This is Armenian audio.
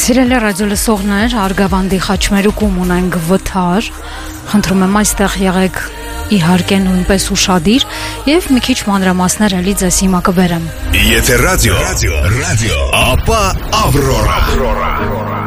Սիրելի ռադիոլսողներ, Արգավանդի խաչմերուկում ունենք վթար, խնդրում եմ այստեղ եղեք իհարկե նույնպես ուշադիր եւ մի քիչ մանրամասներ էլի ձեզ հիմա կբերեմ։ Եթե ռադիո, ապա Ավրորա։